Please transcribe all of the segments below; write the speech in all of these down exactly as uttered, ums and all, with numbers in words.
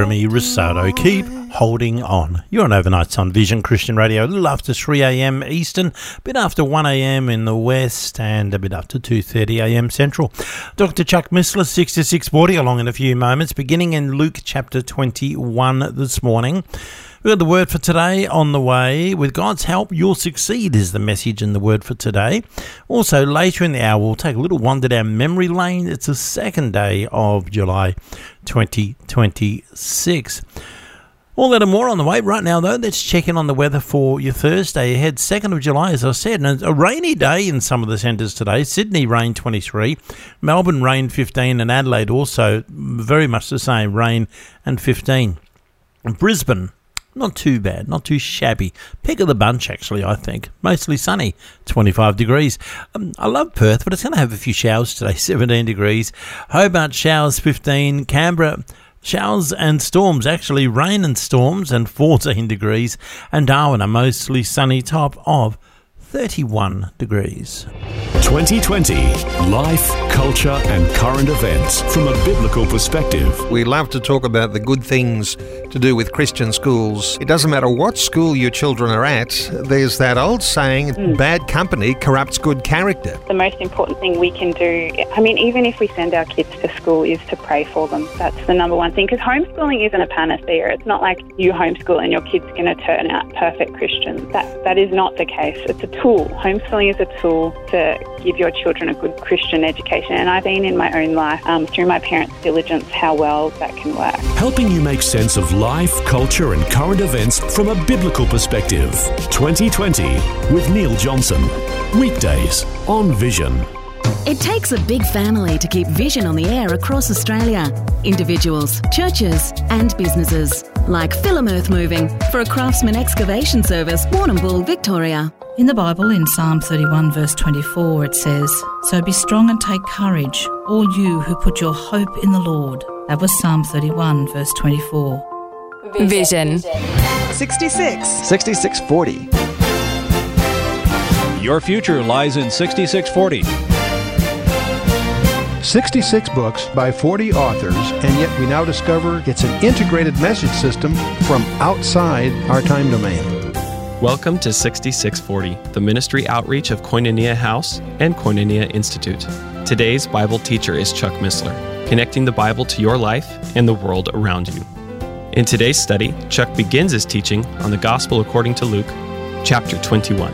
Jeremy Rosado, keep holding on. You're on Overnights on Vision Christian Radio, a little after three a.m. Eastern, a bit after one a.m. in the West, and a bit after two thirty a.m. Central. Doctor Chuck Missler, sixty-six forty, along in a few moments, beginning in Luke chapter twenty-one this morning. We've got the word for today on the way. With God's help, you'll succeed is the message in the word for today. Also, later in the hour, we'll take a little wander down memory lane. It's the second day of July twenty twenty-six. All that and more on the way. Right now, though, let's check in on the weather for your Thursday ahead. second of July, as I said, and a rainy day in some of the centres today. Sydney rain twenty-three, Melbourne rain fifteen, and Adelaide also very much the same, rain and fifteen. Brisbane, not too bad, not too shabby. Pick of the bunch, actually, I think. Mostly sunny, twenty-five degrees. Um, I love Perth, but it's going to have a few showers today, seventeen degrees. Hobart, showers, fifteen. Canberra, showers and storms, actually rain and storms, and fourteen degrees. And Darwin, a mostly sunny, top of thirty-one degrees. twenty twenty, life, culture and current events from a biblical perspective. We love to talk about the good things to do with Christian schools. It doesn't matter what school your children are at, there's that old saying, mm. bad company corrupts good character. The most important thing we can do, I mean, even if we send our kids to school, is to pray for them. That's the number one thing, because homeschooling isn't a panacea. It's not like you homeschool and your kid's going to turn out perfect Christians. That, that is not the case. It's a tool. Homeschooling is a tool to give your children a good Christian education. And I've seen in my own life, um, through my parents' diligence, how well that can work. Helping you make sense of life, culture and current events from a biblical perspective. twenty twenty with Neil Johnson. Weekdays on Vision. It takes a big family to keep Vision on the air across Australia. Individuals, churches and businesses. Like Film Earth Moving for a Craftsman excavation service, Warrnambool, Victoria. In the Bible, in Psalm thirty-one, verse twenty-four, it says, "So be strong and take courage, all you who put your hope in the Lord." That was Psalm thirty-one, verse twenty-four. Vision. sixty-six. sixty-six forty. Your future lies in sixty-six forty. sixty-six books by forty authors, and yet we now discover it's an integrated message system from outside our time domain. Welcome to sixty-six forty, the ministry outreach of Koinonia House and Koinonia Institute. Today's Bible teacher is Chuck Missler, connecting the Bible to your life and the world around you. In today's study, Chuck begins his teaching on the Gospel according to Luke, chapter twenty-one.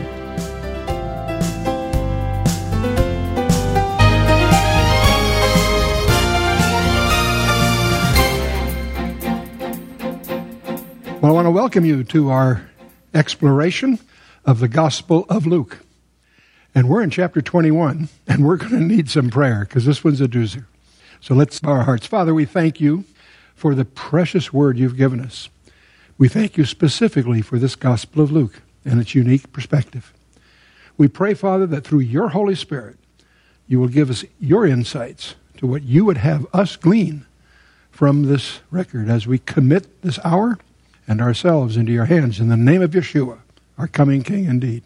Well, I want to welcome you to our exploration of the Gospel of Luke. And we're in chapter twenty-one, and we're going to need some prayer because this one's a doozer. So let's bow our hearts. Father, we thank you for the precious word you've given us. We thank you specifically for this Gospel of Luke and its unique perspective. We pray, Father, that through your Holy Spirit, you will give us your insights to what you would have us glean from this record as we commit this hour and ourselves into your hands in the name of Yeshua, our coming King indeed.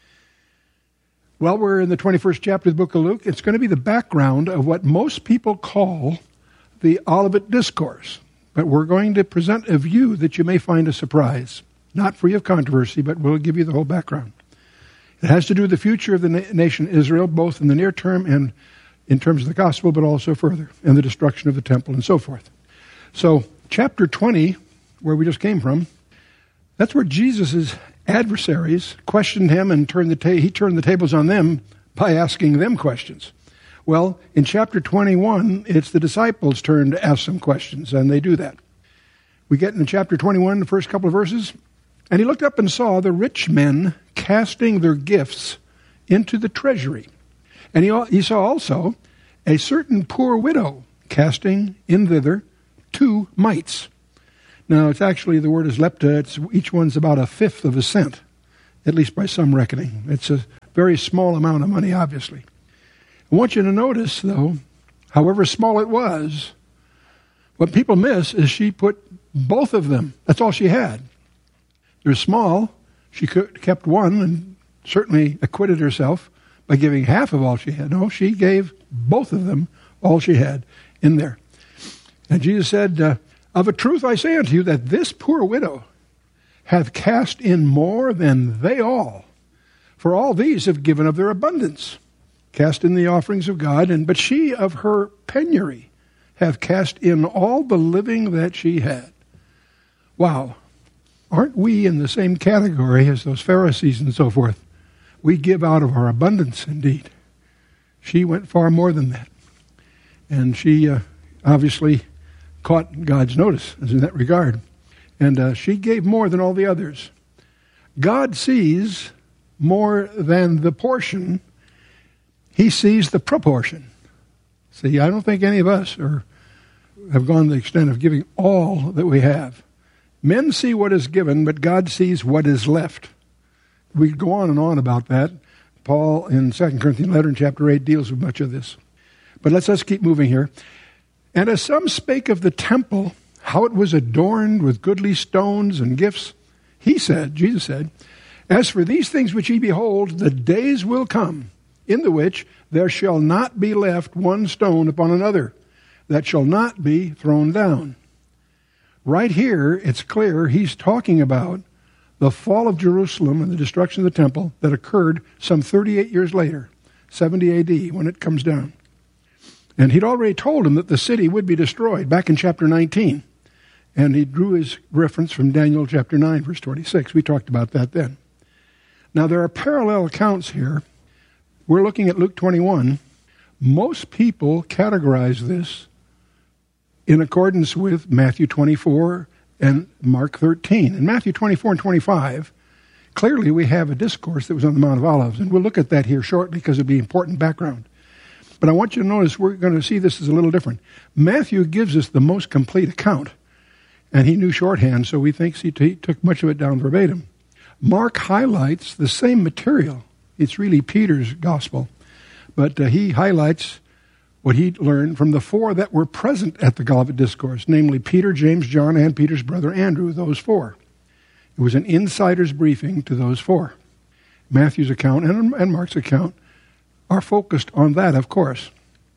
Well, we're in the twenty-first chapter of the book of Luke. It's going to be the background of what most people call the Olivet Discourse. But we're going to present a view that you may find a surprise. Not free of controversy, but we'll give you the whole background. It has to do with the future of the na- nation Israel, both in the near term and in terms of the gospel, but also further, and the destruction of the temple and so forth. So, chapter twenty, where we just came from, that's where Jesus' adversaries questioned him and turned the ta- he turned the tables on them by asking them questions. Well, in chapter twenty-one, it's the disciples' turn to ask some questions, and they do that. We get in chapter twenty-one, the first couple of verses, and he looked up and saw the rich men casting their gifts into the treasury. And he, he saw also a certain poor widow casting in thither two mites. Now, it's actually, the word is lepta. It's, each one's about a fifth of a cent, at least by some reckoning. It's a very small amount of money, obviously. I want you to notice, though, however small it was, what people miss is she put both of them. That's all she had. They're small. She kept one and certainly acquitted herself by giving half of all she had. No, she gave both of them all she had in there. And Jesus said, uh, Of a truth I say unto you that this poor widow hath cast in more than they all. For all these have given of their abundance, cast in the offerings of God, and but she of her penury hath cast in all the living that she had. Wow. Aren't we in the same category as those Pharisees and so forth? We give out of our abundance indeed. She went far more than that. And she uh, obviously caught God's notice in that regard. And uh, she gave more than all the others. God sees more than the portion. He sees the proportion. See, I don't think any of us are, have gone to the extent of giving all that we have. Men see what is given, but God sees what is left. We go on and on about that. Paul in Second Corinthians letter in chapter eight deals with much of this. But let's, let's keep moving here. And as some spake of the temple, how it was adorned with goodly stones and gifts, he said, Jesus said, as for these things which ye behold, the days will come, in the which there shall not be left one stone upon another, that shall not be thrown down. Right here, it's clear he's talking about the fall of Jerusalem and the destruction of the temple that occurred some thirty-eight years later, seventy A D, when it comes down. And he'd already told him that the city would be destroyed back in chapter nineteen. And he drew his reference from Daniel chapter nine, verse twenty-six. We talked about that then. Now, there are parallel accounts here. We're looking at Luke twenty-one. Most people categorize this in accordance with Matthew twenty-four and Mark thirteen. In Matthew twenty-four and twenty-five, clearly we have a discourse that was on the Mount of Olives, and we'll look at that here shortly because it'll be important background. But I want you to notice we're going to see this as a little different. Matthew gives us the most complete account, and he knew shorthand, so we think he, t- he took much of it down verbatim. Mark highlights the same material. It's really Peter's gospel, but uh, he highlights what he learned from the four that were present at the Olivet Discourse, namely Peter, James, John, and Peter's brother Andrew, those four. It was an insider's briefing to those four. Matthew's account and, and Mark's account are focused on that, of course.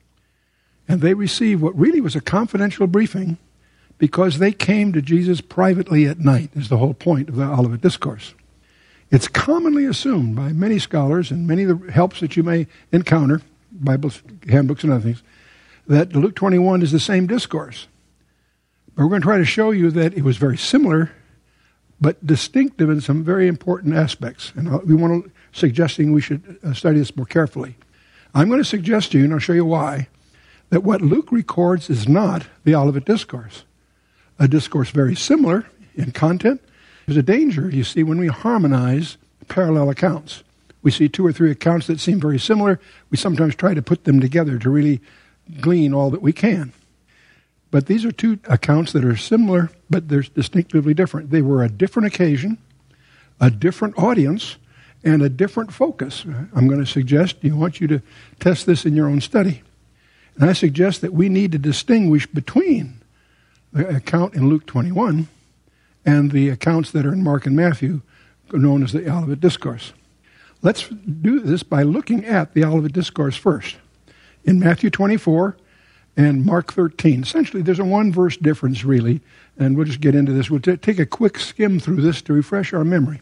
And they received what really was a confidential briefing because they came to Jesus privately at night, is the whole point of the Olivet Discourse. It's commonly assumed by many scholars and many of the helps that you may encounter, Bibles, handbooks, and other things, that Luke twenty-one is the same discourse. But we're going to try to show you that it was very similar, but distinctive in some very important aspects. And we want to suggesting we should study this more carefully. I'm going to suggest to you, and I'll show you why, that what Luke records is not the Olivet Discourse. A discourse very similar in content. There's a danger, you see, when we harmonize parallel accounts. We see two or three accounts that seem very similar. We sometimes try to put them together to really glean all that we can. But these are two accounts that are similar, but they're distinctively different. They were a different occasion, a different audience, and a different focus. I'm going to suggest, I want you to test this in your own study. And I suggest that we need to distinguish between the account in Luke twenty-one and the accounts that are in Mark and Matthew, known as the Olivet Discourse. Let's do this by looking at the Olivet Discourse first. In Matthew twenty-four and Mark thirteen, essentially there's a one-verse difference, really, and we'll just get into this. We'll t- take a quick skim through this to refresh our memory.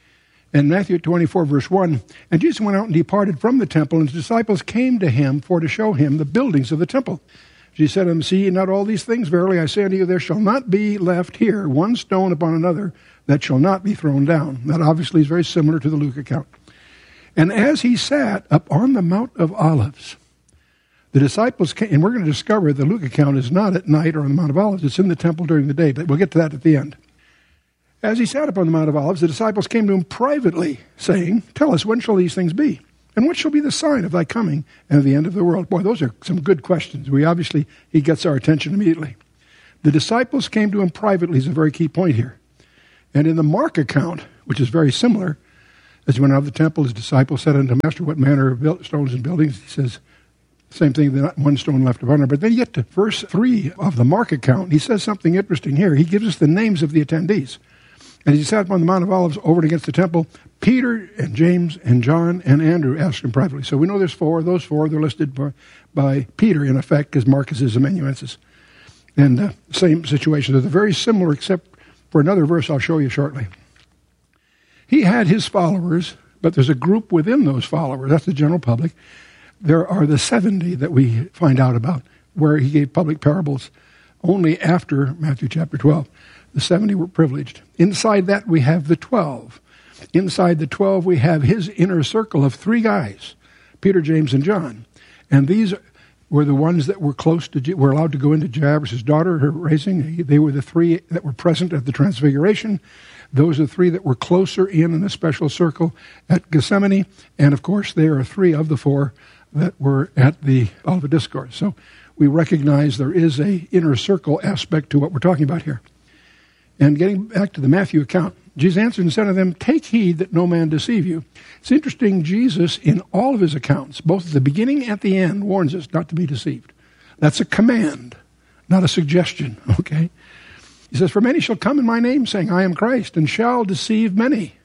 In Matthew twenty-four, verse one, and Jesus went out and departed from the temple, and his disciples came to him for to show him the buildings of the temple. Jesus said unto them, see ye not all these things? Verily I say unto you, there shall not be left here one stone upon another that shall not be thrown down. That obviously is very similar to the Luke account. And as he sat up on the Mount of Olives, the disciples came, and we're going to discover the Luke account is not at night or on the Mount of Olives. It's in the temple during the day, but we'll get to that at the end. As he sat upon the Mount of Olives, the disciples came to him privately, saying, tell us, when shall these things be? And what shall be the sign of thy coming and of the end of the world? Boy, those are some good questions. We obviously, he gets our attention immediately. The disciples came to him privately is a very key point here. And in the Mark account, which is very similar, as he went out of the temple, his disciples said unto him, Master, what manner of built stones and buildings? He says, same thing, not one stone left upon another. But then you get to verse three of the Mark account. He says something interesting here. He gives us the names of the attendees. And as he sat upon the Mount of Olives over and against the temple, Peter and James and John and Andrew asked him privately. So we know there's four. Those four, they're listed by, by Peter, in effect, because Mark is his amanuensis. And uh, same situation. They're very similar except for another verse I'll show you shortly. He had his followers, but there's a group within those followers. That's the general public. There are the seventy that we find out about, where he gave public parables only after Matthew chapter twelve. The seventy were privileged. Inside that, we have the twelve. Inside the twelve, we have his inner circle of three guys, Peter, James, and John. And these were the ones that were close to, were allowed to go into Jairus' daughter, her raising. They were the three that were present at the Transfiguration. Those are three that were closer in in a special circle at Gethsemane. And, of course, there are three of the four that were at the Olivet Discourse. So we recognize there is a inner circle aspect to what we're talking about here. And getting back to the Matthew account, Jesus answered and said to them, "Take heed that no man deceive you." It's interesting, Jesus, in all of his accounts, both at the beginning and at the end, warns us not to be deceived. That's a command, not a suggestion, okay? He says, "For many shall come in my name, saying, I am Christ, and shall deceive many.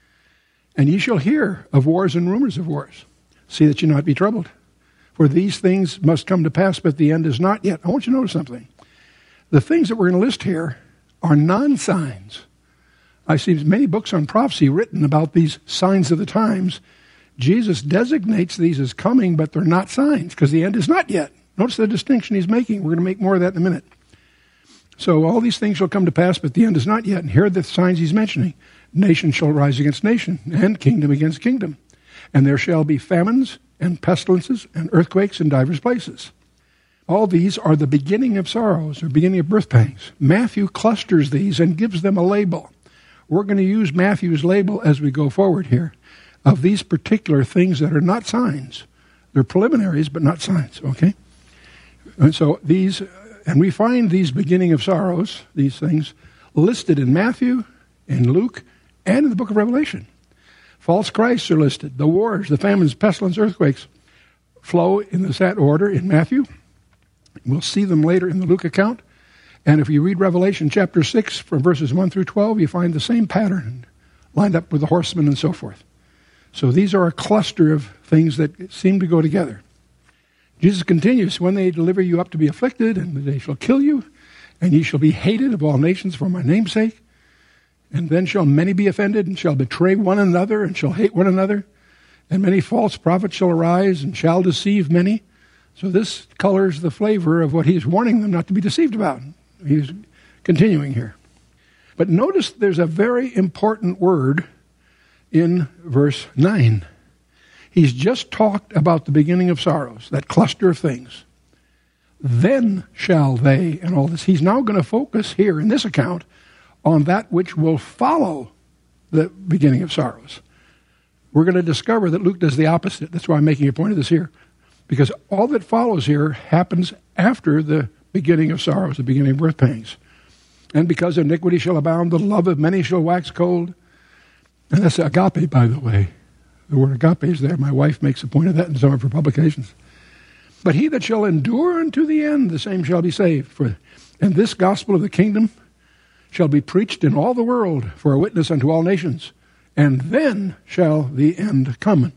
And ye shall hear of wars and rumors of wars. See that ye not be troubled. For these things must come to pass, but the end is not yet." I want you to notice something. The things that we're going to list here are non-signs. I see many books on prophecy written about these signs of the times. Jesus designates these as coming, but they're not signs, because the end is not yet. Notice the distinction he's making. We're going to make more of that in a minute. So all these things shall come to pass, but the end is not yet. And here are the signs he's mentioning. Nation shall rise against nation, and kingdom against kingdom. And there shall be famines, and pestilences, and earthquakes in divers places. All these are the beginning of sorrows, or beginning of birth pangs. Matthew clusters these and gives them a label. We're going to use Matthew's label as we go forward here of these particular things that are not signs. They're preliminaries, but not signs, okay? And so these, and we find these beginning of sorrows, these things, listed in Matthew, in Luke, and in the book of Revelation. False Christs are listed. The wars, the famines, pestilence, earthquakes flow in that order in Matthew. We'll see them later in the Luke account. And if you read Revelation chapter six from verses one through twelve, you find the same pattern lined up with the horsemen and so forth. So these are a cluster of things that seem to go together. Jesus continues, "When they deliver you up to be afflicted, and they shall kill you, and ye shall be hated of all nations for my name's sake. And then shall many be offended, and shall betray one another, and shall hate one another. And many false prophets shall arise, and shall deceive many." So this colors the flavor of what he's warning them not to be deceived about. He's continuing here. But notice there's a very important word in verse nine. He's just talked about the beginning of sorrows, that cluster of things. Then shall they, and all this. He's now going to focus here in this account on that which will follow the beginning of sorrows. We're going to discover that Luke does the opposite. That's why I'm making a point of this here. Because all that follows here happens after the beginning of sorrows, the beginning of birth pangs. "And because iniquity shall abound, the love of many shall wax cold." And that's agape, by the way. The word agape is there. My wife makes a point of that in some of her publications. "But he that shall endure unto the end, the same shall be saved. For and this gospel of the kingdom shall be preached in all the world for a witness unto all nations. And then shall the end come."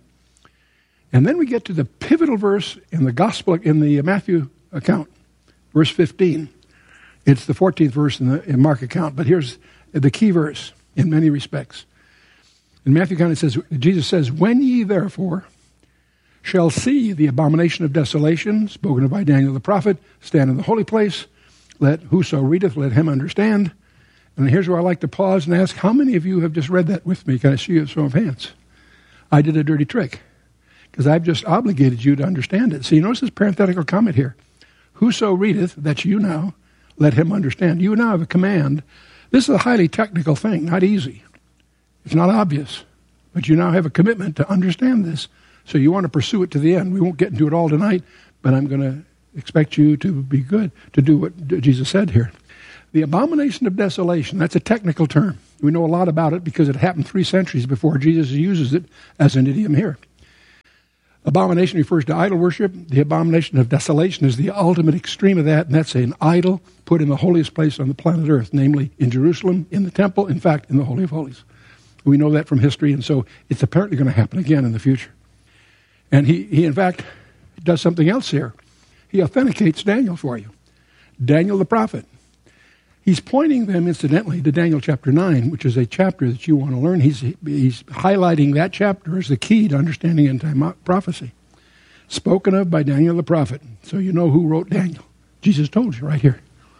And then we get to the pivotal verse in the gospel, in the Matthew account, verse fifteen. It's the fourteenth verse in the in Mark account, but here's the key verse in many respects. In Matthew account it says, Jesus says, "When ye therefore shall see the abomination of desolation, spoken of by Daniel the prophet, stand in the holy place, let whoso readeth, let him understand." And here's where I like to pause and ask, how many of you have just read that with me? Can I see a show of hands? I did a dirty trick, because I've just obligated you to understand it. So you notice this parenthetical comment here. Whoso readeth, that's you now, let him understand. You now have a command. This is a highly technical thing, not easy. It's not obvious. But you now have a commitment to understand this. So you want to pursue it to the end. We won't get into it all tonight, but I'm going to expect you to be good, to do what Jesus said here. The abomination of desolation, that's a technical term. We know a lot about it because it happened three centuries before Jesus uses it as an idiom here. Abomination refers to idol worship. The abomination of desolation is the ultimate extreme of that, and that's an idol put in the holiest place on the planet Earth, namely in Jerusalem, in the temple, in fact, in the Holy of Holies. We know that from history, and so it's apparently going to happen again in the future. And he, he in fact, does something else here. He authenticates Daniel for you. Daniel the prophet. He's pointing them, incidentally, to Daniel chapter nine, which is a chapter that you want to learn. He's, he's highlighting that chapter as the key to understanding end-time prophecy. Spoken of by Daniel the prophet. So you know who wrote Daniel. Jesus told you right here.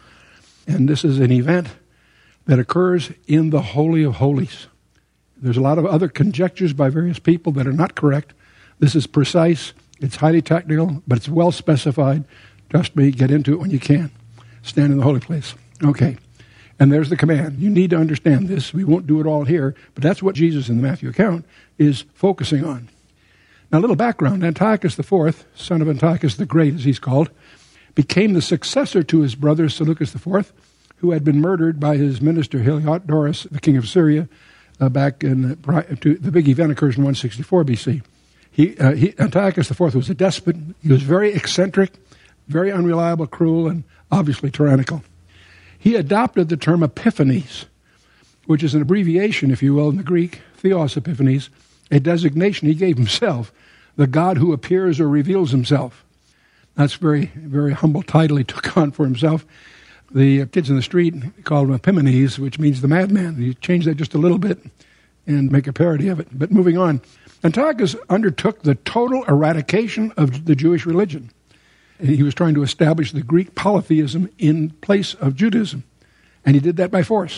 And this is an event that occurs in the Holy of Holies. There's a lot of other conjectures by various people that are not correct. This is precise. It's highly technical, but it's well specified. Trust me, get into it when you can. Stand in the holy place. Okay. And there's the command. You need to understand this. We won't do it all here, but that's what Jesus in the Matthew account is focusing on. Now, a little background. Antiochus the Fourth, son of Antiochus the Great, as he's called, became the successor to his brother Seleucus the Fourth, who had been murdered by his minister Heliodorus, the king of Syria, uh, back in the, to, the big event occurs in one sixty-four B C. He, uh, he, Antiochus the Fourth was a despot. He was very eccentric, very unreliable, cruel, and obviously tyrannical. He adopted the term Epiphanes, which is an abbreviation, if you will, in the Greek, Theos Epiphanes, a designation he gave himself, the God who appears or reveals himself. That's a very, very humble title he took on for himself. The kids in the street called him Epimanes, which means the madman. You change that just a little bit and make a parody of it. But moving on, Antiochus undertook the total eradication of the Jewish religion. He was trying to establish the Greek polytheism in place of Judaism, and he did that by force.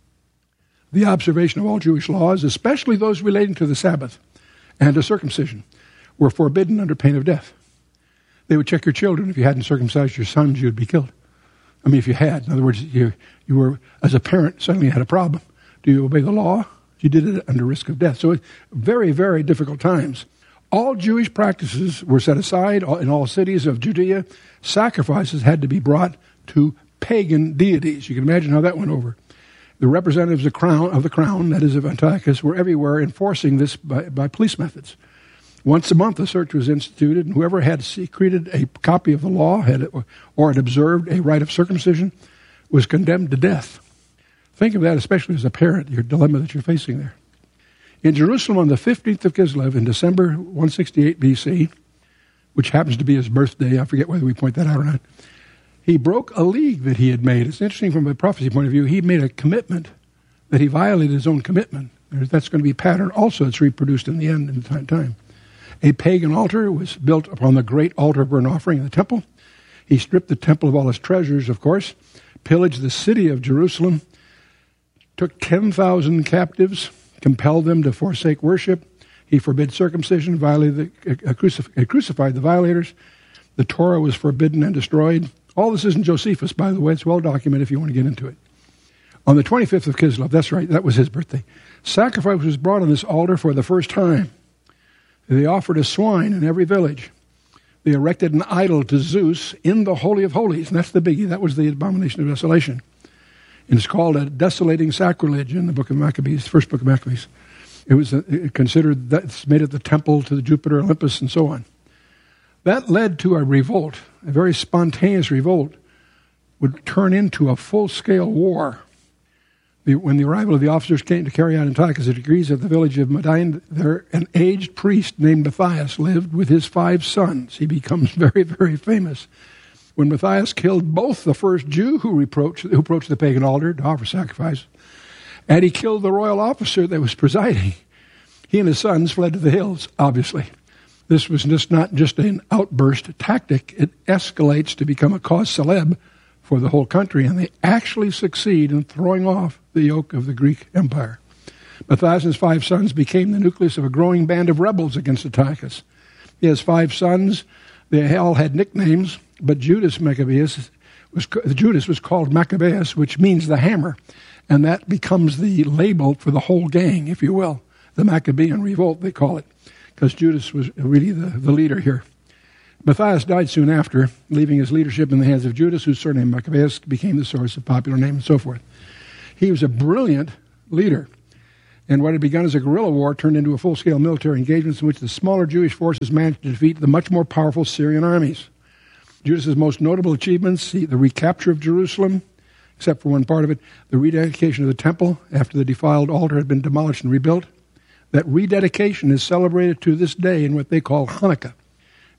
The observation of all Jewish laws, especially those relating to the Sabbath and to circumcision, were forbidden under pain of death. They would check your children. If you hadn't circumcised your sons, you would be killed. I mean, if you had. In other words, you, you were, as a parent, suddenly had a problem. Do you obey the law? You did it under risk of death. So it's very, very difficult times. All Jewish practices were set aside in all cities of Judea. Sacrifices had to be brought to pagan deities. You can imagine how that went over. The representatives of, crown, of the crown, that is of Antiochus, were everywhere enforcing this by, by police methods. Once a month, a search was instituted, and whoever had secreted a copy of the law had, or had observed a rite of circumcision was condemned to death. Think of that, especially as a parent, your dilemma that you're facing there. In Jerusalem on the fifteenth of Kislev in December one sixty-eight B C, which happens to be his birthday, I forget whether we point that out or not, he broke a league that he had made. It's interesting from a prophecy point of view. He made a commitment that he violated his own commitment. That's going to be a pattern also that's reproduced in the end in the time. A pagan altar was built upon the great altar burnt offering in the temple. He stripped the temple of all its treasures, of course, pillaged the city of Jerusalem, took ten thousand captives, compelled them to forsake worship. He forbid circumcision, violated the, uh, crucif- uh, crucified the violators. The Torah was forbidden and destroyed. All this isn't Josephus, by the way. It's well documented if you want to get into it. On the twenty-fifth of Kislev, that's right, that was his birthday, sacrifice was brought on this altar for the first time. They offered a swine in every village. They erected an idol to Zeus in the Holy of Holies, and that's the biggie. That was the abomination of desolation. And it's called a desolating sacrilege in the book of Maccabees, first book of Maccabees. It was a, it considered, that's made at the temple to the Jupiter Olympus and so on. That led to a revolt, a very spontaneous revolt, would turn into a full-scale war. The, when the arrival of the officers came to carry out Antiochus' decrees at the village of Madain, there an aged priest named Matthias lived with his five sons. He becomes very, very famous. When Matthias killed both the first Jew who approached, who approached the pagan altar to offer sacrifice, and he killed the royal officer that was presiding, he and his sons fled to the hills, obviously. This was just not just an outburst tactic. It escalates to become a cause célèbre for the whole country, and they actually succeed in throwing off the yoke of the Greek Empire. Matthias and his five sons became the nucleus of a growing band of rebels against Antiochus. He has five sons. They all had nicknames, but Judas Maccabeus was Judas was called Maccabeus, which means the hammer, and that becomes the label for the whole gang, if you will. The Maccabean revolt, they call it, because Judas was really the, the leader here. Matthias died soon after, leaving his leadership in the hands of Judas, whose surname Maccabeus became the source of popular name and so forth. He was a brilliant leader, and what had begun as a guerrilla war turned into a full-scale military engagement in which the smaller Jewish forces managed to defeat the much more powerful Syrian armies. Judas's most notable achievements, the recapture of Jerusalem, except for one part of it, the rededication of the temple after the defiled altar had been demolished and rebuilt. That rededication is celebrated to this day in what they call Hanukkah.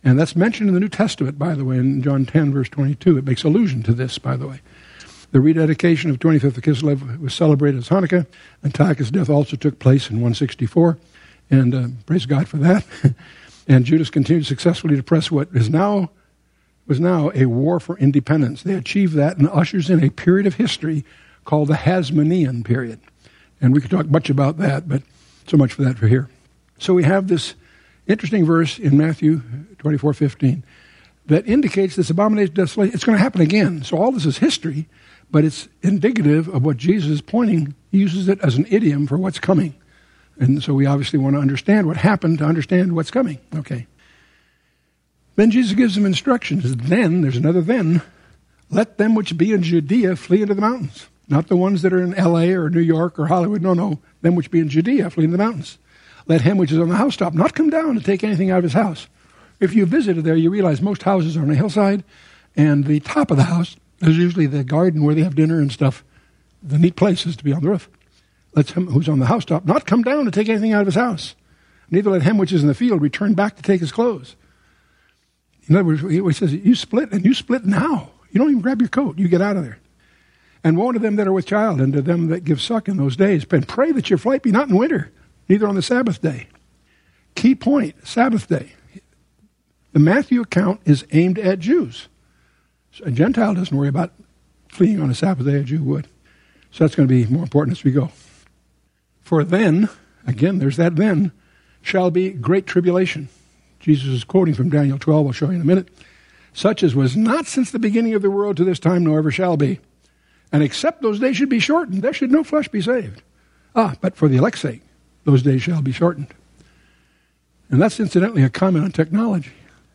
And that's mentioned in the New Testament, by the way, in John ten, verse twenty-two. It makes allusion to this, by the way. The rededication of twenty-fifth of Kislev was celebrated as Hanukkah. Antiochus' death also took place in one sixty-four, and uh, praise God for that. And Judas continued successfully to press what is now was now a war for independence. They achieved that and ushers in a period of history called the Hasmonean period. And we could talk much about that, but so much for that for here. So we have this interesting verse in Matthew twenty-four fifteen that indicates this abomination of desolation. It's going to happen again. So all this is history, but it's indicative of what Jesus is pointing. He uses it as an idiom for what's coming. And so we obviously want to understand what happened to understand what's coming. Okay. Then Jesus gives them instructions. Then, there's another then, let them which be in Judea flee into the mountains. Not the ones that are in L A or New York or Hollywood. No, no. Them which be in Judea flee into the mountains. Let him which is on the housetop not come down to take anything out of his house. If you visited there, you realize most houses are on a hillside, and the top of the house is usually the garden where they have dinner and stuff. The neat place is to be on the roof. Let him who's on the housetop not come down to take anything out of his house. Neither let him which is in the field return back to take his clothes. In other words, he says, you split, and you split now. You don't even grab your coat. You get out of there. And woe to them that are with child, and to them that give suck in those days. And pray that your flight be not in winter, neither on the Sabbath day. Key point, Sabbath day. The Matthew account is aimed at Jews. So a Gentile doesn't worry about fleeing on a Sabbath day, a Jew would. So that's going to be more important as we go. For then, again, there's that then, shall be great tribulation. Jesus is quoting from Daniel twelve, I'll show you in a minute. Such as was not since the beginning of the world to this time, nor ever shall be. And except those days should be shortened, there should no flesh be saved. Ah, but for the elect's sake, those days shall be shortened. And that's incidentally a comment on technology.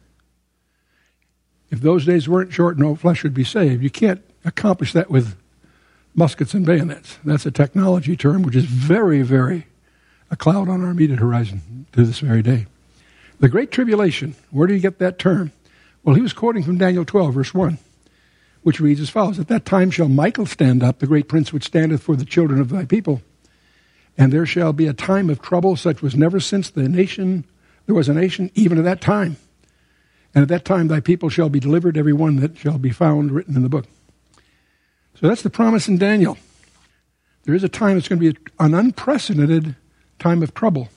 If those days weren't short, no flesh would be saved. You can't accomplish that with muskets and bayonets. That's a technology term which is very, very a cloud on our immediate horizon to this very day. The Great Tribulation, where do you get that term? Well, he was quoting from Daniel twelve, verse one, which reads as follows. At that time shall Michael stand up, the great prince which standeth for the children of thy people. And there shall be a time of trouble such was never since the nation, there was a nation, even at that time. And at that time thy people shall be delivered, every one that shall be found written in the book. So that's the promise in Daniel. There is a time it's going to be an unprecedented time of trouble.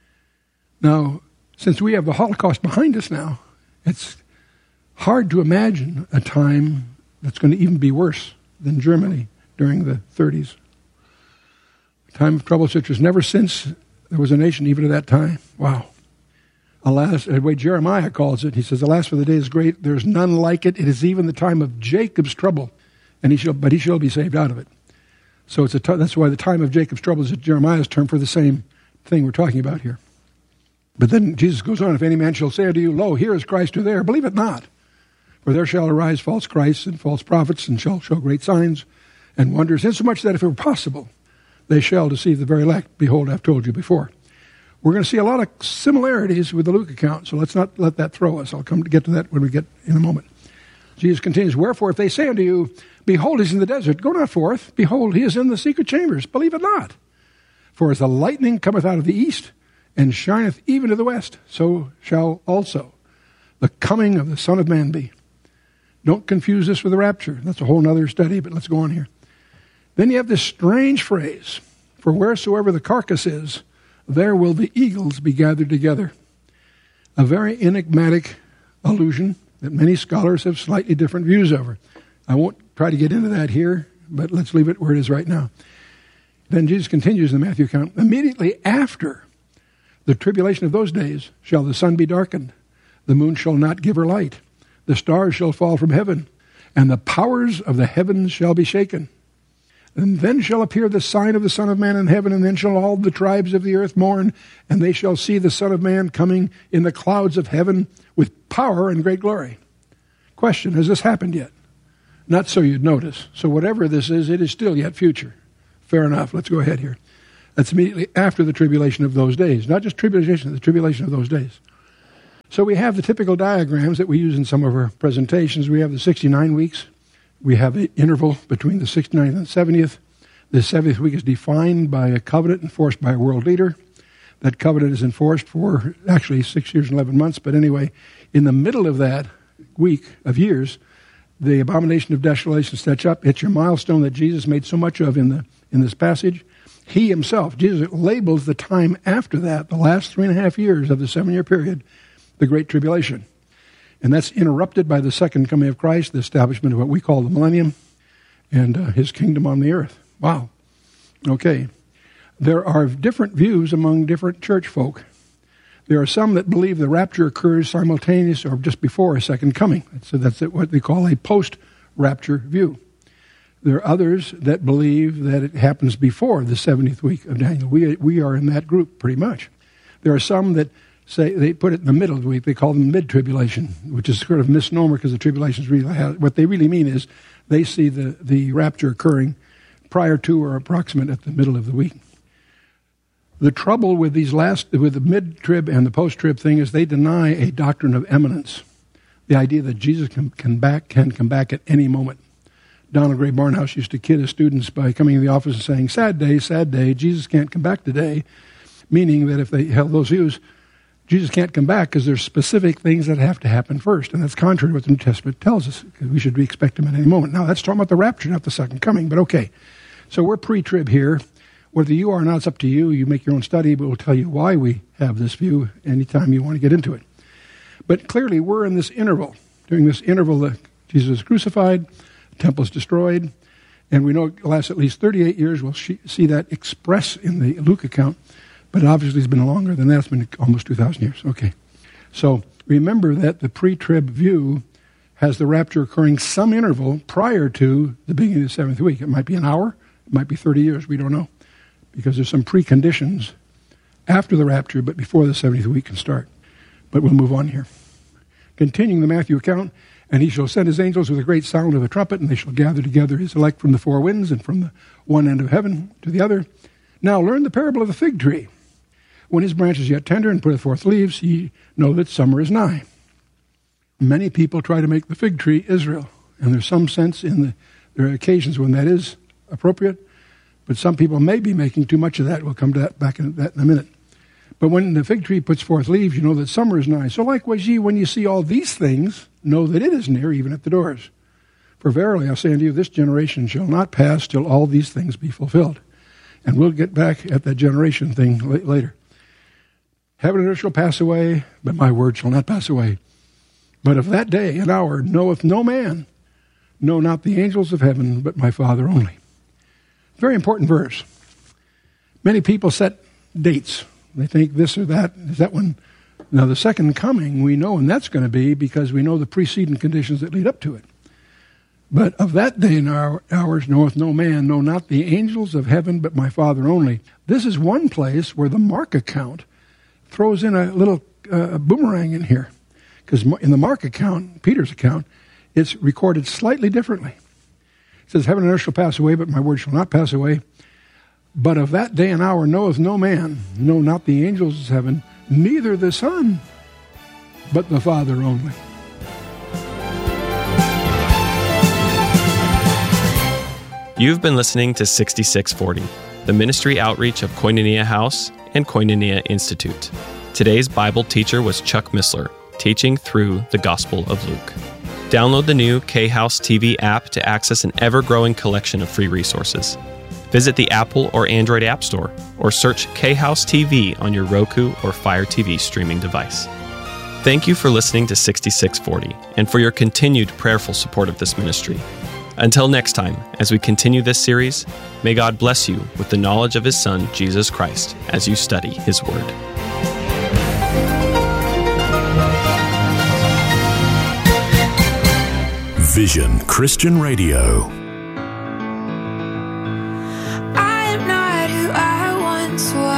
Now, since we have the Holocaust behind us now, it's hard to imagine a time that's going to even be worse than Germany during the thirties. A time of trouble such as never since there was a nation even at that time. Wow. Alas, the way Jeremiah calls it, he says, alas, for the day is great, there is none like it. It is even the time of Jacob's trouble, and he shall, but he shall be saved out of it. So it's a t- that's why the time of Jacob's trouble is Jeremiah's term for the same thing we're talking about here. But then Jesus goes on, if any man shall say unto you, lo, here is Christ or there, believe it not. For there shall arise false Christs and false prophets, and shall show great signs and wonders, insomuch that if it were possible, they shall deceive the very elect. Behold, I've told you before. We're going to see a lot of similarities with the Luke account, so let's not let that throw us. I'll come to get to that when we get in a moment. Jesus continues, wherefore, if they say unto you, behold, he is in the desert, go not forth. Behold, he is in the secret chambers. Believe it not. For as the lightning cometh out of the east, and shineth even to the west, so shall also the coming of the Son of Man be. Don't confuse this with the rapture. That's a whole other study, but let's go on here. Then you have this strange phrase, for wheresoever the carcass is, there will the eagles be gathered together. A very enigmatic allusion that many scholars have slightly different views over. I won't try to get into that here, but let's leave it where it is right now. Then Jesus continues in the Matthew account, immediately after the tribulation of those days shall the sun be darkened, the moon shall not give her light, the stars shall fall from heaven, and the powers of the heavens shall be shaken. And then shall appear the sign of the Son of Man in heaven, and then shall all the tribes of the earth mourn, and they shall see the Son of Man coming in the clouds of heaven with power and great glory. Question, has this happened yet? Not so you'd notice. So whatever this is, it is still yet future. Fair enough. Let's go ahead here. That's immediately after the tribulation of those days. Not just tribulation, the tribulation of those days. So we have the typical diagrams that we use in some of our presentations. We have the sixty-nine weeks. We have an interval between the sixty-ninth and seventieth. The seventieth week is defined by a covenant enforced by a world leader. That covenant is enforced for actually six years and eleven months. But anyway, in the middle of that week of years, the abomination of desolation sets up. It's your milestone that Jesus made so much of in the in this passage. He himself, Jesus, labels the time after that, the last three and a half years of the seven-year period, the Great Tribulation. And that's interrupted by the second coming of Christ, the establishment of what we call the millennium, and uh, his kingdom on the earth. Wow. Okay. There are different views among different church folk. There are some that believe the rapture occurs simultaneous or just before a second coming. So that's what they call a post-rapture view. There are others that believe that it happens before the seventieth week of Daniel. We we are in that group pretty much. There are some that say, they put it in the middle of the week. They call them mid-tribulation, which is sort of misnomer because the tribulation is really, what they really mean is they see the, the rapture occurring prior to or approximate at the middle of the week. The trouble with these last, with the mid-trib and the post-trib thing is they deny a doctrine of imminence, the idea that Jesus can, can back can come back at any moment. Donald Gray Barnhouse used to kid his students by coming in the office and saying, sad day, sad day, Jesus can't come back today, meaning that if they held those views, Jesus can't come back because there's specific things that have to happen first, and that's contrary to what the New Testament tells us, because we should expect him at any moment. Now, that's talking about the rapture, not the second coming, but okay. So we're pre-trib here. Whether you are or not, it's up to you. You make your own study, but we'll tell you why we have this view anytime you want to get into it. But clearly, we're in this interval. During this interval, that Jesus is crucified, the temple is destroyed, and we know it lasts at least thirty-eight years. We'll see that expressed in the Luke account, but obviously it's been longer than that. It's been almost two thousand years. Okay. So remember that the pre-trib view has the rapture occurring some interval prior to the beginning of the seventh week. It might be an hour. It might be thirty years. We don't know, because there's some preconditions after the rapture, but before the seventieth week can start. But we'll move on here. Continuing the Matthew account, and he shall send his angels with a great sound of a trumpet, and they shall gather together his elect from the four winds and from the one end of heaven to the other. Now learn the parable of the fig tree. When his branch is yet tender and putteth forth leaves, ye know that summer is nigh. Many people try to make the fig tree Israel, and there's some sense in the, there are occasions when that is appropriate, but some people may be making too much of that. We'll come to that back in that in a minute. But when the fig tree puts forth leaves, you know that summer is nigh. So likewise ye, when you see all these things, know that it is near, even at the doors. For verily I say unto you, this generation shall not pass till all these things be fulfilled. And we'll get back at that generation thing later. Heaven and earth shall pass away, but my word shall not pass away. But of that day and hour knoweth no man, no, not the angels of heaven, but my Father only. Very important verse. Many people set dates. They think this or that. Is that one? Now, the second coming, we know when that's going to be because we know the preceding conditions that lead up to it. But of that day and hour, hours knoweth no man, no, not the angels of heaven, but my Father only. This is one place where the Mark account throws in a little uh, boomerang in here. Because in the Mark account, Peter's account, it's recorded slightly differently. It says, heaven and earth shall pass away, but my word shall not pass away. But of that day and hour knoweth no man, no, not the angels of heaven, neither the Son, but the Father only. You've been listening to sixty-six forty, the ministry outreach of Koinonia House and Koinonia Institute. Today's Bible teacher was Chuck Missler, teaching through the Gospel of Luke. Download the new K-House T V app to access an ever-growing collection of free resources. Visit the Apple or Android App Store, or search K-House T V on your Roku or Fire T V streaming device. Thank you for listening to sixty-six forty, and for your continued prayerful support of this ministry. Until next time, as we continue this series, may God bless you with the knowledge of His Son, Jesus Christ, as you study His Word. Vision Christian Radio. I am not who I once was.